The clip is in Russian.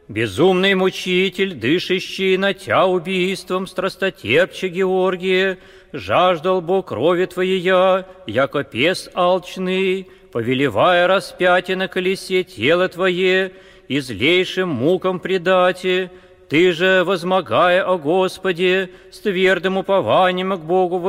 Безумный мучитель, дышащий на тя убийством, страстотерпче Георгие, жаждал Бог крови Твоея, яко пес алчный, повелевая распятие на колесе тело Твое, и злейшим мукам предати. Ты же, возмогая о Господе, с твердым упованием к Богу